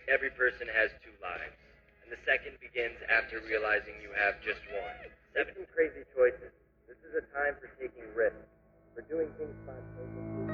Every person has two lives, and the second begins after realizing you have just one. Make some crazy choices. This is a time for taking risks, for doing things spontaneously.